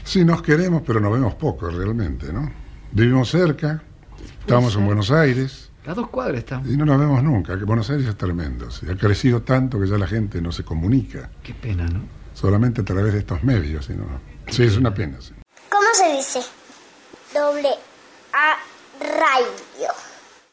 Sí, nos queremos, pero nos vemos poco realmente, ¿no? Vivimos cerca, estamos en Buenos Aires. A 2 cuadras estamos. Y no nos vemos nunca, que Buenos Aires es tremendo. ¿Sí? Ha crecido tanto que ya la gente no se comunica. Qué pena, ¿no? Solamente a través de estos medios, ¿sí? ¿No? Sí, es una pena, sí. ¿Cómo se dice? AA radio.